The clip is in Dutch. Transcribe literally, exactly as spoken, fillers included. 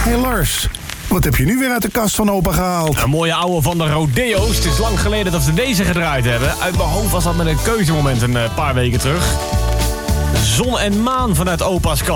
Hey Lars, wat heb je nu weer uit de kast van opa gehaald? Een mooie ouwe van de Rodeo's. Het is lang geleden dat we deze gedraaid hebben. Uit mijn hoofd was dat met een keuzemoment een paar weken terug. Zon en maan vanuit opa's kast.